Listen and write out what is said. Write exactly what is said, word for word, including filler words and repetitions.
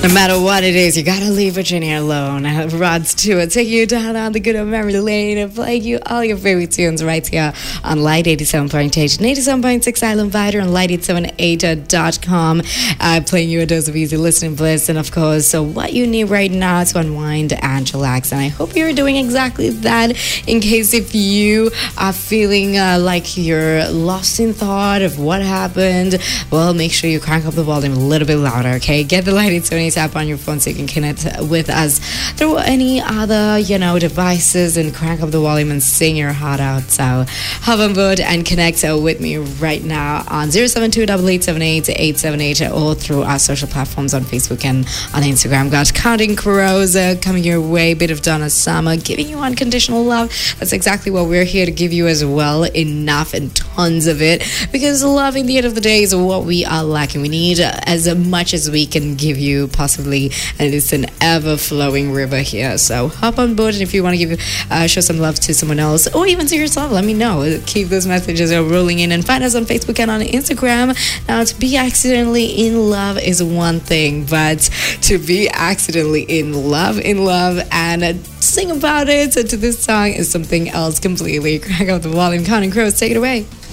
No matter what it is, you gotta leave Virginia alone. Rod Stewart taking you down on the good old memory lane and playing you all your favorite tunes right here on Light eighty-seven point eight and eighty-seven point six Island Vider and light eight seven eight dot com. Uh, playing you a dose of easy listening bliss, and of course, so what you need right now to unwind and relax. And I hope you're doing exactly that. In case if you are feeling uh, like you're lost in thought of what happened, well, make sure you crank up the volume a little bit louder, okay? Get the Light eight seven eight app on your phone so you can connect with us through any other, you know, devices and crank up the volume and sing your heart out. So hop on board and connect with me right now on zero seven two eight eight seven eight eight seven eight or through our social platforms on Facebook and on Instagram. Got Counting Crows uh, coming your way, bit of Donna Summer, giving you unconditional love. That's exactly what we're here to give you as well, enough and tons of it, because love in the end of the day is what we are lacking. We need uh, as much as we can give you possibly, and it's an ever-flowing river here. So hop on board, and if you want to give uh, show some love to someone else or even to yourself, let me know. Keep those messages rolling in, and find us on Facebook and on Instagram. Now, to be accidentally in love is one thing, but to be accidentally in love in love and sing about it to this song is something else completely. Crank up the volume. Counting Crows, take it away.